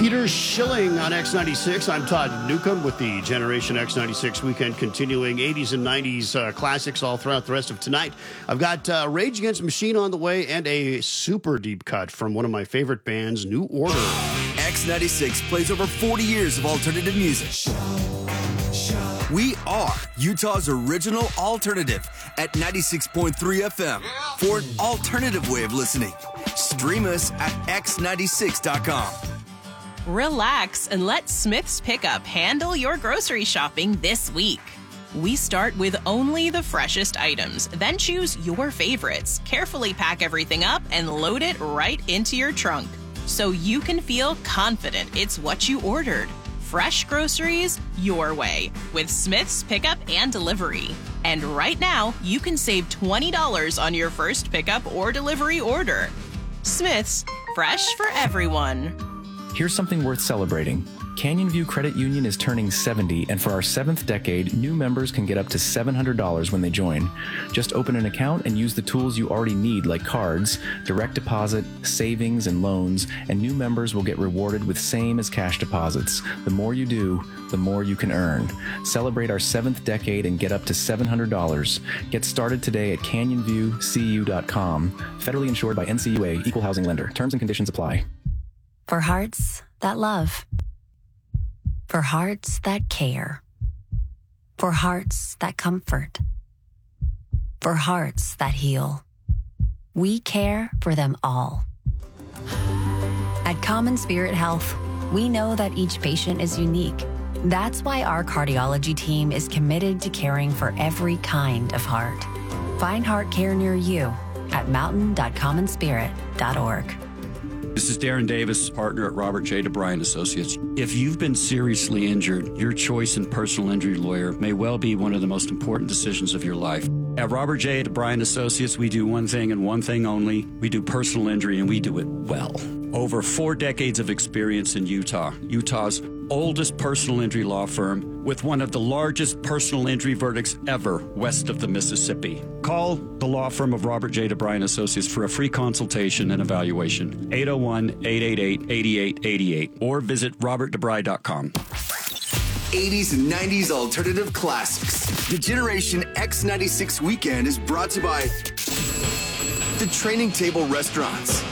Peter Schilling on X96. I'm Todd Newcomb with the Generation X96 weekend, continuing 80s and 90s classics all throughout the rest of tonight. I've got Rage Against the Machine on the way and a super deep cut from one of my favorite bands, New Order. X96 plays over 40 years of alternative music. We are Utah's original alternative at 96.3 FM for an alternative way of listening. Stream us at x96.com. Relax and let Smith's Pickup handle your grocery shopping this week. We start with only the freshest items, then choose your favorites, carefully pack everything up, and load it right into your trunk so you can feel confident it's what you ordered. Fresh groceries your way with Smith's Pickup and Delivery. And right now, you can save $20 on your first pickup or delivery order. Smith's, fresh for everyone. Here's something worth celebrating. Canyon View Credit Union is turning 70, and for our 7th decade, new members can get up to $700 when they join. Just open an account and use the tools you already need, like cards, direct deposit, savings, and loans, and new members will get rewarded with same as cash deposits. The more you do, the more you can earn. Celebrate our 7th decade and get up to $700. Get started today at canyonviewcu.com. Federally insured by NCUA, Equal Housing Lender. Terms and conditions apply. For hearts that love. For hearts that care. For hearts that comfort. For hearts that heal. We care for them all. At Common Spirit Health, we know that each patient is unique. That's why our cardiology team is committed to caring for every kind of heart. Find heart care near you at mountain.commonspirit.org. This is Darren Davis, partner at Robert J. DeBryan Associates. If you've been seriously injured, your choice in personal injury lawyer may well be one of the most important decisions of your life. At Robert J. DeBryan Associates, we do one thing and one thing only. We do personal injury, and we do it well. Over 4 decades of experience in Utah, Utah's oldest personal injury law firm with one of the largest personal injury verdicts ever west of the Mississippi. Call the law firm of Robert J. DeBryan Associates for a free consultation and evaluation. 801-888-8888 or visit robertdebry.com. 80s and 90s alternative classics. The Generation X96 weekend is brought to you by the Training Table Restaurants.